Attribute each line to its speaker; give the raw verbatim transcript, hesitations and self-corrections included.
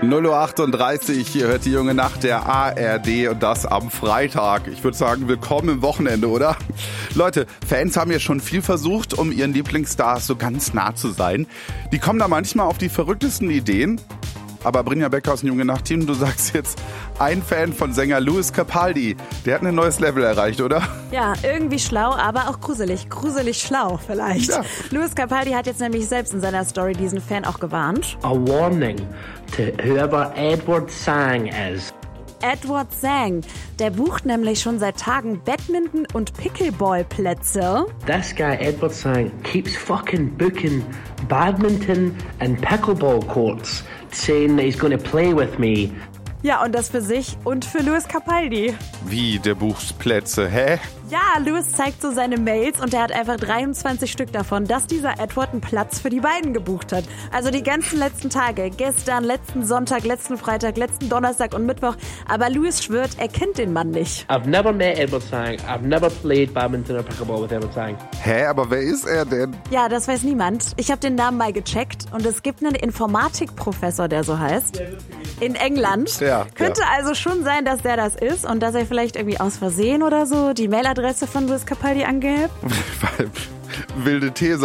Speaker 1: null Uhr achtunddreißig, ihr hört die junge Nacht der A R D und das am Freitag. Ich würde sagen, willkommen im Wochenende, oder? Leute, Fans haben ja schon viel versucht, um ihren Lieblingsstars so ganz nah zu sein. Die kommen da manchmal auf die verrücktesten Ideen. Aber Brinja Becker aus dem Junge Nacht-Team, du sagst jetzt, ein Fan von Sänger Lewis Capaldi, der hat ein neues Level erreicht, oder?
Speaker 2: Ja, irgendwie schlau, aber auch gruselig. Gruselig schlau vielleicht. Ja. Lewis Capaldi hat jetzt nämlich selbst in seiner Story diesen Fan auch gewarnt.
Speaker 3: A warning to whoever Edward Sang is.
Speaker 2: Edward Sang, der bucht nämlich schon seit Tagen Badminton- und Pickleball-Plätze.
Speaker 3: This guy, Edward Sang, keeps fucking booking badminton and pickleball courts, saying that he's going to play with me.
Speaker 2: Ja, und das für sich und für Lewis Capaldi.
Speaker 1: Wie, der bucht Plätze, hä?
Speaker 2: Ja, Lewis zeigt so seine Mails und er hat einfach dreiundzwanzig Stück davon, dass dieser Edward einen Platz für die beiden gebucht hat. Also die ganzen letzten Tage, gestern, letzten Sonntag, letzten Freitag, letzten Donnerstag und Mittwoch. Aber Lewis schwört, er kennt den Mann nicht.
Speaker 3: I've never met Edward Sang. I've never played badminton or pickleball with Edward Sang.
Speaker 1: Hä, aber wer ist er denn?
Speaker 2: Ja, das weiß niemand. Ich habe den Namen mal gecheckt und es gibt einen Informatikprofessor, der so heißt. In England.
Speaker 1: Ja,
Speaker 2: Könnte
Speaker 1: ja.
Speaker 2: also schon sein, dass der das ist und dass er vielleicht irgendwie aus Versehen oder so die Mailadresse von Lewis Capaldi angibt.
Speaker 1: Wilde These.